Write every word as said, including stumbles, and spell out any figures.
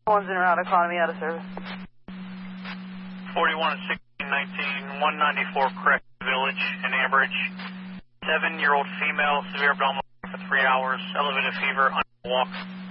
One's in or out, economy out of service. forty-one and sixteen nineteen, one ninety-four Correct Village in Ambridge. Seven-year-old female, severe abdominal pain for three hours, elevated fever, unwalk.